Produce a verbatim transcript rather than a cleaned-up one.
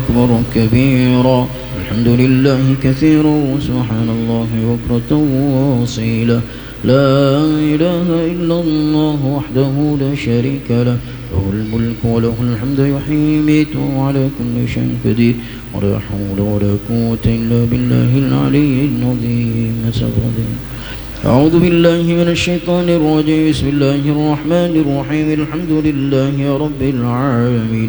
أكبر كبيرا الحمد لله كثيرا وسبحان الله بكرة وأصيلا لا إله إلا الله وحده لا شريك له له الملك وله الحمد يحيي ويميت وعلى كل شيء قدير ولا حول ولا قوة إلا بالله العلي العظيم. أعوذ بالله من الشيطان الرجيم. بسم الله الرحمن الرحيم. الحمد لله رب العالمين.